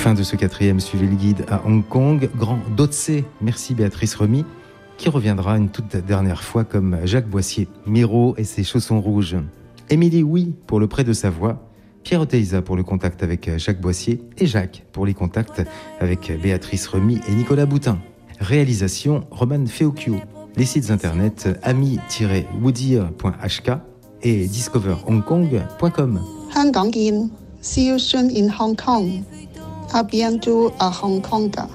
Fin de ce 4e Suivez le guide à Hong Kong. Grand Dotse, merci Béatrice Remy, qui reviendra une toute dernière fois comme Jacques Boissier. Miro et ses chaussons rouges. Émilie Oui pour le prêt de sa voix. Pierre Oteiza pour le contact avec Jacques Boissier. Et Jacques pour les contacts avec Béatrice Remy et Nicolas Boutin. Réalisation Roman Feocchio. Les sites internet ami-woodir.hk et discoverhongkong.com. 香港見 See you soon in Hong Kong. À bientôt à Hong Kong.